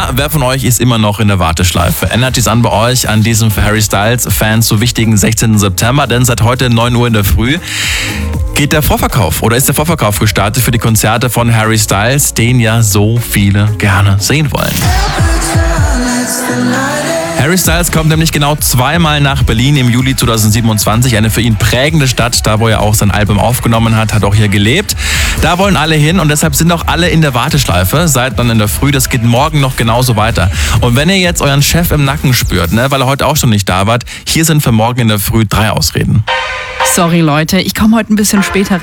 wer von euch ist immer noch in der Warteschleife? Ändert dies an bei euch an diesem für Harry Styles-Fans so wichtigen 16. September? Denn seit heute 9 Uhr in der Früh geht der Vorverkauf oder ist der Vorverkauf gestartet für die Konzerte von Harry Styles, den ja so viele gerne sehen wollen. Harry Styles kommt nämlich genau zweimal nach Berlin im Juli 2027, eine für ihn prägende Stadt, da wo er auch sein Album aufgenommen hat auch hier gelebt. Da wollen alle hin und deshalb sind auch alle in der Warteschleife, seit dann in der Früh, das geht morgen noch genauso weiter. Und wenn ihr jetzt euren Chef im Nacken spürt, weil er heute auch schon nicht da war, hier sind für morgen in der Früh 3 Ausreden. Sorry Leute, ich komme heute ein bisschen später